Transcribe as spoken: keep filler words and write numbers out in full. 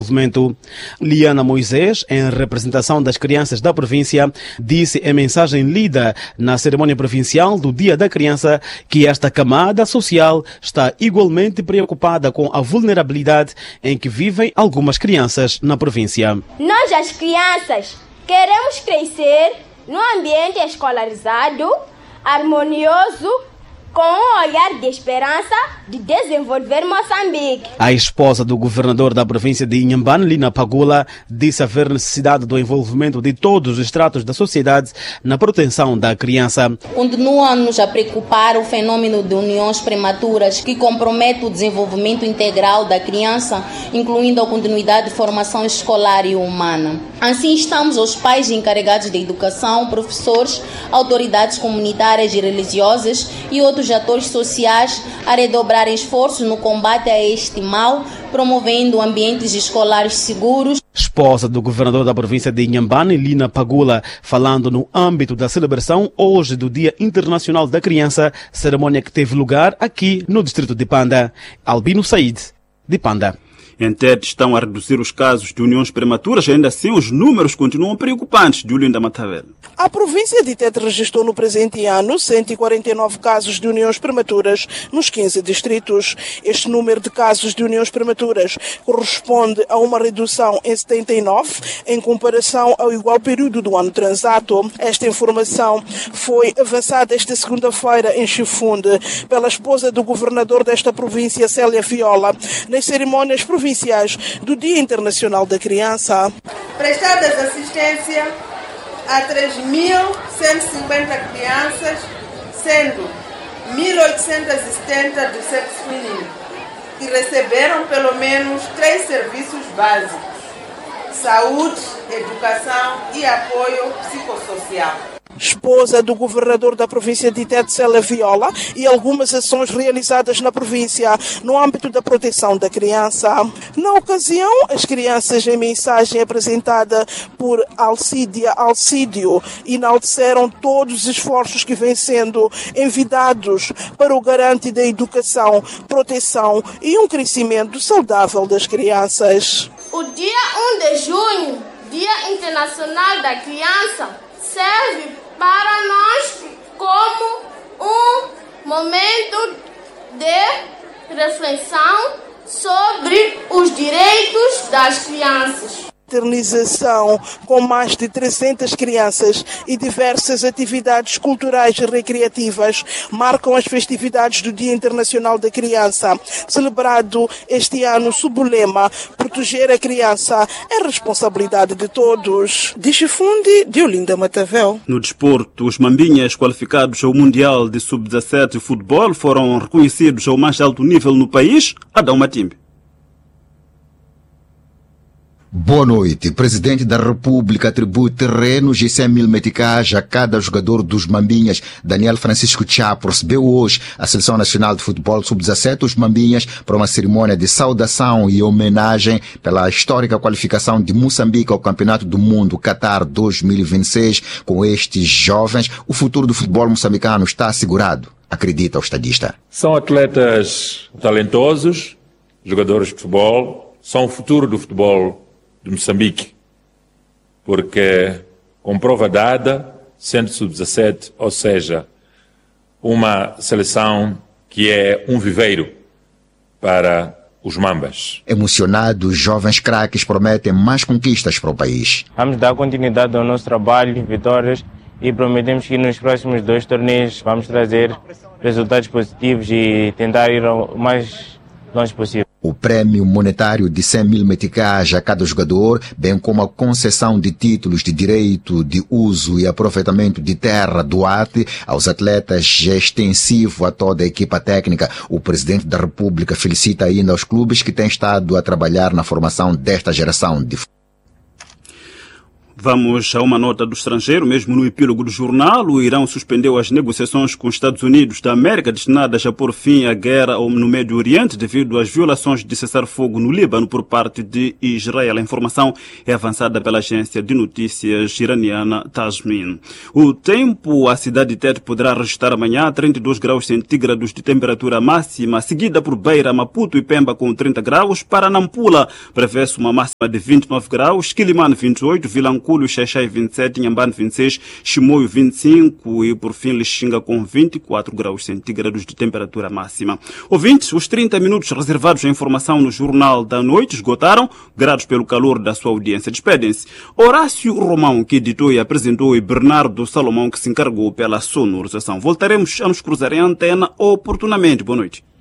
Desenvolvimento. Liana Moisés, em representação das crianças da província, disse em mensagem lida na cerimônia provincial do Dia da Criança que esta camada social está igualmente preocupada com a vulnerabilidade em que vivem algumas crianças na província. Nós, as crianças, queremos crescer num ambiente escolarizado, harmonioso, com um olhar de esperança de desenvolver Moçambique. A esposa do governador da província de Inhambane, Lina Pagula, disse haver necessidade do envolvimento de todos os estratos da sociedade na proteção da criança. Continuamos a preocupar o fenômeno de uniões prematuras que compromete o desenvolvimento integral da criança, incluindo a continuidade de formação escolar e humana. Assim, estamos aos pais encarregados da educação, professores, autoridades comunitárias e religiosas e outros atores sociais a redobrarem esforços no combate a este mal, promovendo ambientes escolares seguros. Esposa do governador da província de Inhambane, Lina Pagula, falando no âmbito da celebração hoje do Dia Internacional da Criança, cerimônia que teve lugar aqui no distrito de Panda. Albino Said, de Panda. Em Tete estão a reduzir os casos de uniões prematuras, ainda assim os números continuam preocupantes. Julinda Matavel. A província de Tete registrou no presente ano cento e quarenta e nove casos de uniões prematuras nos quinze distritos. Este número de casos de uniões prematuras corresponde a uma redução em setenta e nove em comparação ao igual período do ano transato. Esta informação foi avançada esta segunda-feira em Chifunde pela esposa do governador desta província, Célia Viola, nas cerimônias provinciais do Dia Internacional da Criança. Prestadas assistência a três mil cento e cinquenta crianças, sendo mil oitocentos e setenta do sexo feminino, que receberam pelo menos três serviços básicos: saúde, educação e apoio psicossocial. Esposa do governador da província de Tete, Célia Viola, e algumas ações realizadas na província no âmbito da proteção da criança. Na ocasião, as crianças, em mensagem apresentada por Alcídia Alcídio, enalteceram todos os esforços que vêm sendo envidados para o garante da educação, proteção e um crescimento saudável das crianças. O dia um de junho, Dia Internacional da Criança, serve para nós como um momento de reflexão sobre os direitos das crianças. Fraternização com mais de trezentas crianças e diversas atividades culturais e recreativas marcam as festividades do Dia Internacional da Criança, celebrado este ano sob o lema "Proteger a criança é responsabilidade de todos". De Chifunde, Diolinda Matavel. No desporto, os mambinhas qualificados ao Mundial de sub dezassete de futebol foram reconhecidos ao mais alto nível no país. Adão Matimbe. Boa noite. O Presidente da República atribui terrenos e cem mil meticais a cada jogador dos Mambinhas. Daniel Francisco Chapo recebeu hoje a Seleção Nacional de Futebol sub dezassete, os Mambinhas, para uma cerimônia de saudação e homenagem pela histórica qualificação de Moçambique ao Campeonato do Mundo Qatar dois mil e vinte e seis. Com estes jovens, o futuro do futebol moçambicano está assegurado, acredita o estadista. São atletas talentosos, jogadores de futebol, são o futuro do futebol de Moçambique, porque com prova dada, sendo sub dezassete, ou seja, uma seleção que é um viveiro para os mambas. Emocionados, os jovens craques prometem mais conquistas para o país. Vamos dar continuidade ao nosso trabalho, vitórias, e prometemos que nos próximos dois torneios vamos trazer resultados positivos e tentar ir o mais longe possível. O prémio monetário de cem mil meticais a cada jogador, bem como a concessão de títulos de direito de uso e aproveitamento de terra do A T aos atletas é extensivo a toda a equipa técnica. O Presidente da República felicita ainda os clubes que têm estado a trabalhar na formação desta geração de Vamos a uma nota do estrangeiro. Mesmo no epílogo do jornal, o Irão suspendeu as negociações com os Estados Unidos da América destinadas a pôr fim à guerra no Médio Oriente devido às violações de cessar-fogo no Líbano por parte de Israel. A informação é avançada pela agência de notícias iraniana Tasmin. O tempo, a cidade de Tete poderá registrar amanhã trinta e dois graus centígrados de temperatura máxima, seguida por Beira, Maputo e Pemba com trinta graus. Para Nampula, prevê-se uma máxima de vinte e nove graus, Quilimane vinte e oito, Vilanculo e Xaixai vinte e sete, Inhambane vinte e seis, Chimoio vinte e cinco e, por fim, Lixinga com vinte e quatro graus centígrados de temperatura máxima. Ouvintes, os trinta minutos reservados à informação no Jornal da Noite esgotaram, gratos pelo calor da sua audiência. Despedem-se Horácio Romão, que editou e apresentou, e Bernardo Salomão, que se encarregou pela sonorização. Voltaremos a nos cruzar em antena oportunamente. Boa noite.